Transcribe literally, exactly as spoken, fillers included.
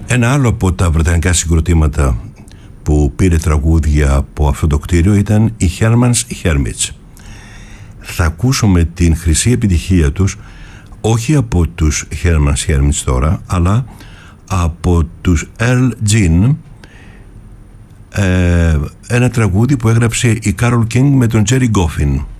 Ένα άλλο από τα βρετανικά συγκροτήματα που πήρε τραγούδια από αυτό το κτίριο ήταν οι Herman's Hermits. Θα ακούσουμε την χρυσή επιτυχία τους όχι από τους Herman's Hermits τώρα, αλλά από τους Earl Jean, ε, ένα τραγούδι που έγραψε η Carole King με τον Jerry Goffin.